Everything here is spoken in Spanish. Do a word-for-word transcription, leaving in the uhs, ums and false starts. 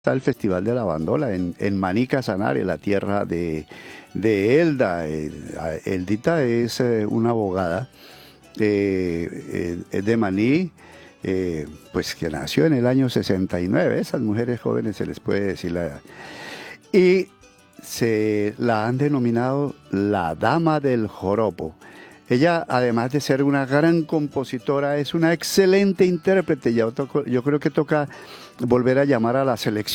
Está el Festival de la Bandola en, en Maní Casanare, la tierra de, de Elda. Eh, a- Eldita es eh, una abogada, eh, eh, es de Maní, eh, pues que nació en el año sesenta y nueve. Esas mujeres jóvenes se les puede decir la edad. Y se la han denominado la Dama del Joropo. Ella, además de ser una gran compositora, es una excelente intérprete. Yo, toco- yo creo que toca volver a llamar a la selección